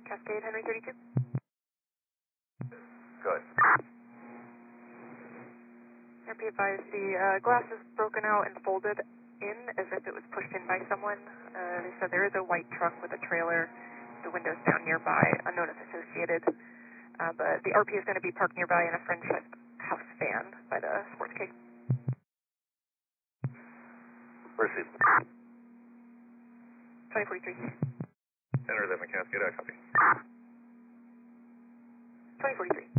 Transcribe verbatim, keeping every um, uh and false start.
Cascade, Henry thirty-two. Good. R P advised the uh, glass is broken out and folded in as if it was pushed in by someone. Uh, they said there is a white truck with a trailer, the windows down nearby, unknown if associated. Uh, but the R P is going to be parked nearby in a Friendship House van by the sports cake. Proceed. twenty forty-three. Enter them in Cascade, I copy. twenty forty-three.